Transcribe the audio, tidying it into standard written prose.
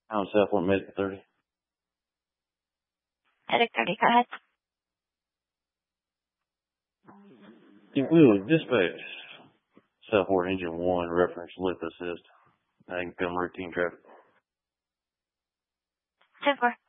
I'm Southport Medical 30. Medic 30, go ahead. Yeah, we will dispatch Southport Engine 1 reference lift assist. I can come routine traffic. 10-4.